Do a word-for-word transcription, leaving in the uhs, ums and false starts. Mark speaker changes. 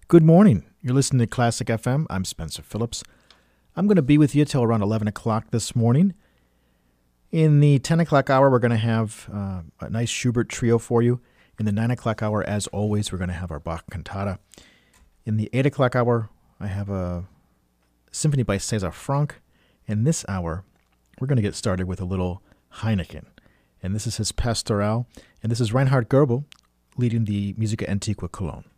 Speaker 1: Good morning. You're listening to Classic F M. I'm Spencer Phillips. I'm going to be with you till around eleven o'clock this morning. In the ten o'clock hour, we're going to have uh, a nice Schubert trio for you. In the nine o'clock hour, as always, we're going to have our Bach cantata. In the eight o'clock hour, I have a symphony by César Franck. In this hour, we're going to get started with a little Heineken. And this is his Pastoral. And this is Reinhard Goebel leading the Musica Antiqua Cologne.